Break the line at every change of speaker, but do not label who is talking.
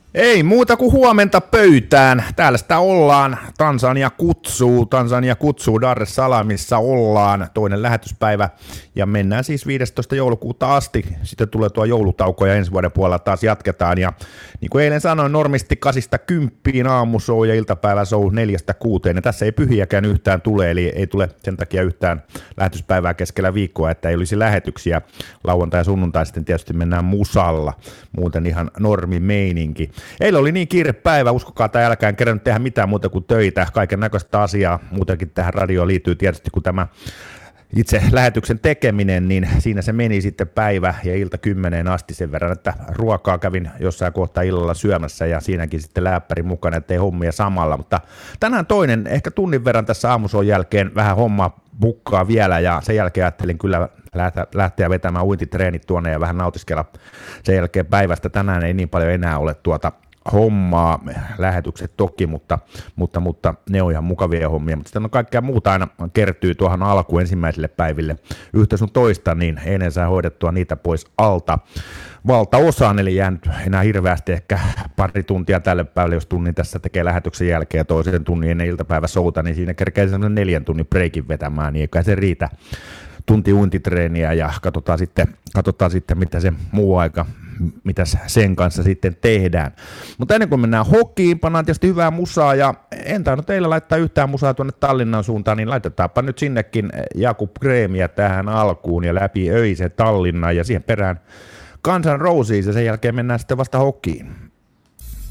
Ei muuta kuin huomenta pöytään. Täällä sitä ollaan. Tansania kutsuu Dar es Salaamissa ollaan. Toinen lähetyspäivä ja mennään siis 15. joulukuuta asti. Sitten tulee tuo joulutauko ja ensi vuoden puolella taas jatketaan. Ja niin kuin eilen sanoin, normisti 8-10 aamushow ja iltapäiväshow 4-6. Ja tässä ei pyhiäkään yhtään tule, eli ei tule sen takia yhtään lähetyspäivää keskellä viikkoa, että ei olisi lähetyksiä. Lauantai ja sunnuntai sitten tietysti mennään musalla. Muuten ihan normimeininki. Eilen oli niin kiire päivä, uskokaa tai älkää, en kerännyt tehdä mitään muuta kuin töitä, kaiken näköistä asiaa, muutenkin tähän radioon liittyy tietysti, kun tämä itse lähetyksen tekeminen, niin siinä se meni sitten päivä ja ilta 10 asti sen verran, että ruokaa kävin jossain kohtaa illalla syömässä ja siinäkin sitten läppäri mukana, ettei hommia samalla, mutta tänään toinen, ehkä tunnin verran tässä aamuson jälkeen vähän hommaa bukkaa vielä ja sen jälkeen ajattelin kyllä lähteä vetämään uintitreenit tuonne ja vähän nautiskella sen jälkeen päivästä. Tänään ei niin paljon enää ole hommaa, lähetykset toki, mutta ne on ihan mukavia hommia, mutta sitten on kaikkea muuta aina kertyy tuohon alkuun ensimmäisille päiville yhtä sun toista, niin ennen saa hoidettua niitä pois alta valtaosaan, eli jäänyt enää hirveästi ehkä pari tuntia tälle päivälle, jos tunnin tässä tekee lähetyksen jälkeen ja toisen tunnin ennen iltapäiväsouta, niin siinä kerkee semmoinen 4 tunnin breikin vetämään, niin eikä se riitä tunti uintitreeniä ja katsotaan sitten mitä se muu aika, mitä sen kanssa sitten tehdään. Mutta ennen kuin mennään hokiin, pannaan tietysti hyvää musaa ja en tainnut teillä laittaa yhtään musaa tuonne Tallinnan suuntaan, niin laitetaanpa nyt sinnekin Jakub Kreemiä tähän alkuun ja läpi öisen Tallinnan ja siihen perään Guns N' Roses ja sen jälkeen mennään sitten vasta hokiin.